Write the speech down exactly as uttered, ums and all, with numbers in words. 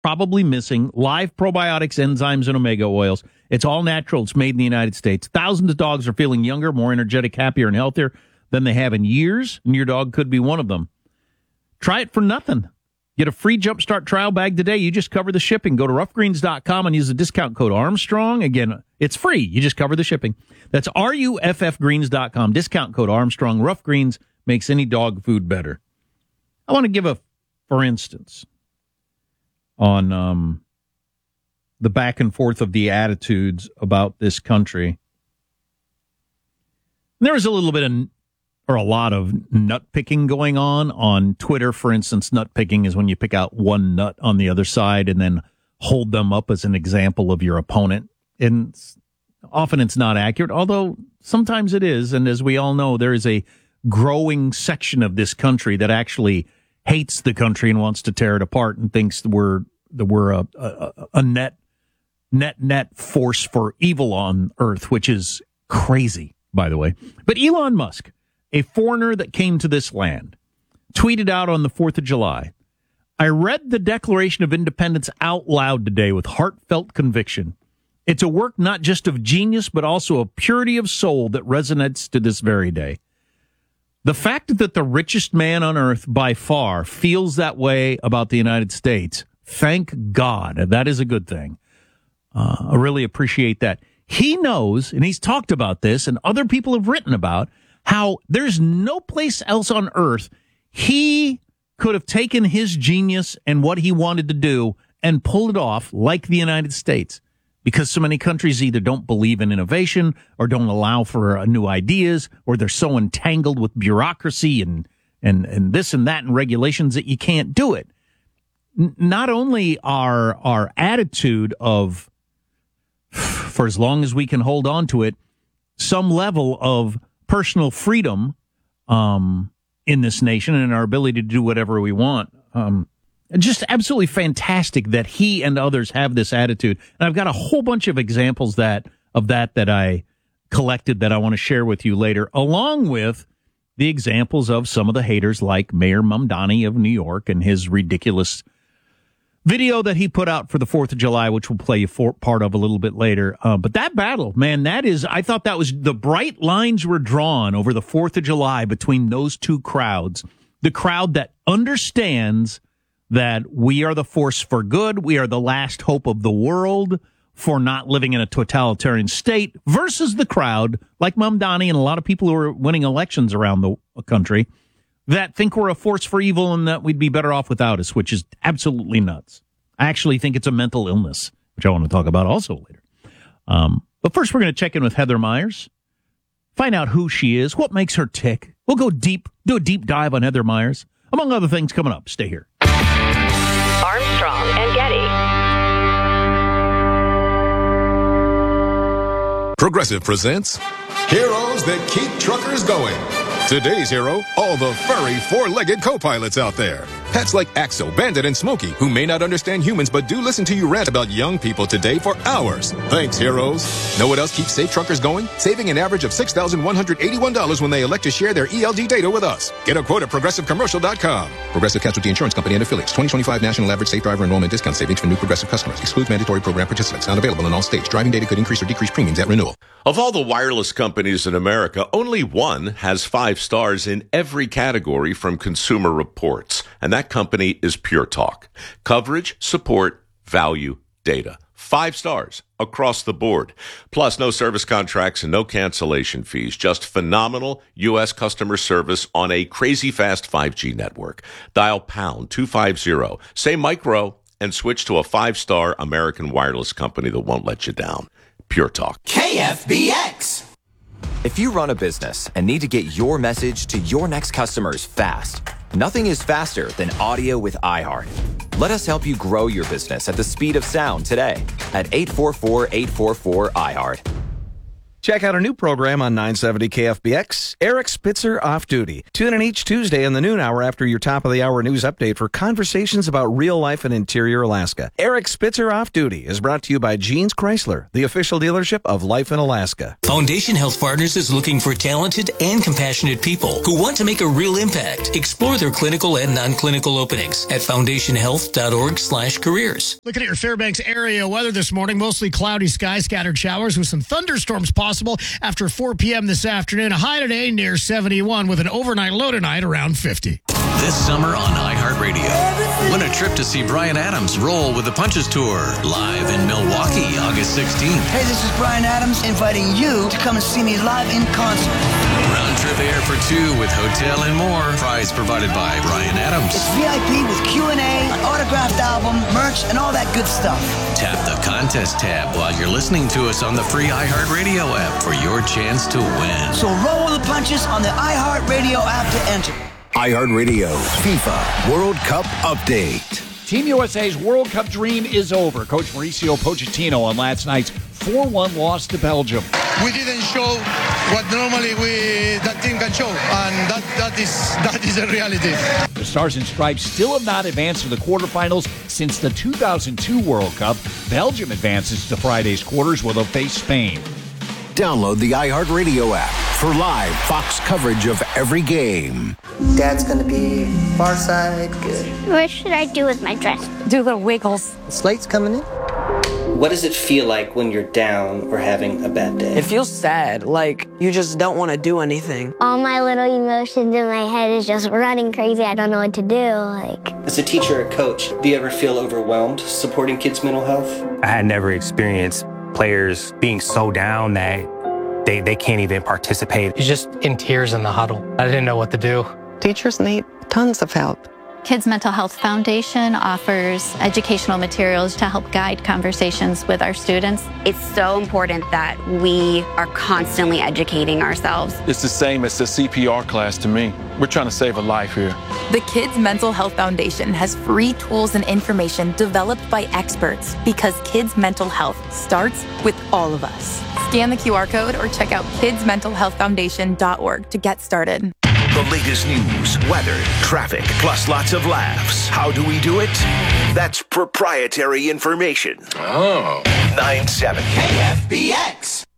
probably missing live probiotics, enzymes, and omega oils. It's all natural. It's made in the United States. Thousands of dogs are feeling younger, more energetic, happier, and healthier than they have in years, and your dog could be one of them. Try it for nothing. Get a free Jumpstart trial bag today. You just cover the shipping. Go to rough greens dot com and use the discount code Armstrong. Again, it's free. You just cover the shipping. That's R U F F greens dot com. Discount code Armstrong. Rough Greens makes any dog food better. I want to give a, for instance, on um, the back and forth of the attitudes about this country. There was a little bit of, or a lot of nut picking going on on Twitter. For instance, nut picking is when you pick out one nut on the other side and then hold them up as an example of your opponent. And often it's not accurate, although sometimes it is. And as we all know, there is a growing section of this country that actually hates the country and wants to tear it apart and thinks that we're that we're a, a, a net net net force for evil on Earth, which is crazy, by the way. But Elon Musk, a foreigner that came to this land, tweeted out on the fourth of July, I read the Declaration of Independence out loud today with heartfelt conviction. It's a work not just of genius, but also of purity of soul that resonates to this very day. The fact that the richest man on earth by far feels that way about the United States, thank God. That is a good thing. Uh, I really appreciate that. He knows, and he's talked about this, and other people have written about, how there's no place else on earth he could have taken his genius and what he wanted to do and pulled it off like the United States. Because so many countries either don't believe in innovation or don't allow for uh, new ideas, or they're so entangled with bureaucracy and, and, and this and that and regulations that you can't do it. N- not only our, our attitude of, for as long as we can hold on to it, some level of personal freedom um, in this nation and our ability to do whatever we want. Um, just absolutely fantastic that he and others have this attitude. And I've got a whole bunch of examples that of that that I collected that I want to share with you later, along with the examples of some of the haters like Mayor Mamdani of New York and his ridiculous video that he put out for the fourth of July, which we'll play you for part of a little bit later. Uh, but that battle, man, that is, I thought that was, the bright lines were drawn over the fourth of July between those two crowds. The crowd that understands that we are the force for good, we are the last hope of the world for not living in a totalitarian state, versus the crowd, like Mamdani and a lot of people who are winning elections around the country, that think we're a force for evil and that we'd be better off without us, which is absolutely nuts. I actually think it's a mental illness, which I want to talk about also later. Um, but first, we're going to check in with Heather Myers, find out who she is, what makes her tick. We'll go deep, do a deep dive on Heather Myers, among other things coming up. Stay here. Armstrong and Getty. Progressive presents Heroes That Keep Truckers Going. Today's hero, all the furry four-legged co-pilots out there. Pets like Axel, Bandit, and Smokey, who may not understand humans but do listen to you rant about young people today for hours. Thanks, heroes. Know what else keeps safe truckers going? Saving an average of six thousand one hundred eighty-one dollars when they elect to share their E L D data with us. Get a quote at progressive commercial dot com. Progressive Casualty Insurance Company and Affiliates. twenty twenty-five National Average Safe Driver Enrollment Discount Savings for new Progressive customers. Excludes mandatory program participants. Not available in all states. Driving data could increase or decrease premiums at renewal. Of all the wireless companies in America, only one has five stars in every category from Consumer Reports, and that company is Pure Talk. Coverage, support, value, data. Five stars across the board. Plus, no service contracts and no cancellation fees. Just phenomenal U S customer service on a crazy fast five G network. Dial pound two fifty, say micro, and switch to a five-star American wireless company that won't let you down. Pure Talk. K F B X. If you run a business and need to get your message to your next customers fast, nothing is faster than audio with iHeart. Let us help you grow your business at the speed of sound today at eight four four, eight four four, I HEART. Check out a new program on nine seventy K F B X, Eric Spitzer Off Duty. Tune in each Tuesday in the noon hour after your top-of-the-hour news update for conversations about real life in interior Alaska. Eric Spitzer Off Duty is brought to you by Jeans Chrysler, the official dealership of Life in Alaska. Foundation Health Partners is looking for talented and compassionate people who want to make a real impact. Explore their clinical and non-clinical openings at foundation health dot org slash careers. Looking at your Fairbanks area weather this morning, mostly cloudy skies, scattered showers with some thunderstorms possible after four p.m. this afternoon. A high today near seventy-one with an overnight low tonight around fifty. This summer on iHeartRadio, win a trip to see Bryan Adams roll with the Punches Tour live in Milwaukee, August sixteenth. Hey, this is Bryan Adams inviting you to come and see me live in concert. Round trip air for two with hotel and more. Prize provided by Bryan Adams. It's V I P with Q and A, an autographed album, merch, and all that good stuff. Tap the contest tab while you're listening to us on the free iHeartRadio app for your chance to win. So roll with the punches on the iHeartRadio app to enter. iHeartRadio FIFA World Cup Update. Team U S A's World Cup dream is over. Coach Mauricio Pochettino on last night's four one loss to Belgium. We didn't show what normally we that team can show, and that, that is that is a reality. The Stars and Stripes still have not advanced to the quarterfinals since the two thousand two World Cup. Belgium advances to Friday's quarters where they'll face Spain. Download the iHeartRadio app for live Fox coverage of every game. Dad's gonna be far side good. What should I do with my dress? Do little wiggles. The slate's coming in. What does it feel like when you're down or having a bad day? It feels sad, like you just don't want to do anything. All my little emotions in my head is just running crazy. I don't know what to do. Like, as a teacher or coach, do you ever feel overwhelmed supporting kids' mental health? I had never experienced players being so down that they, they can't even participate. He's just in tears in the huddle. I didn't know what to do. Teachers need tons of help. Kids Mental Health Foundation offers educational materials to help guide conversations with our students. It's so important that we are constantly educating ourselves. It's the same as the C P R class to me. We're trying to save a life here. The Kids Mental Health Foundation has free tools and information developed by experts because kids' mental health starts with all of us. Scan the Q R code or check out kids mental health foundation dot org to get started. The latest news, weather, traffic, plus lots of laughs. How do we do it? That's proprietary information. Oh. nine seventy K F B X.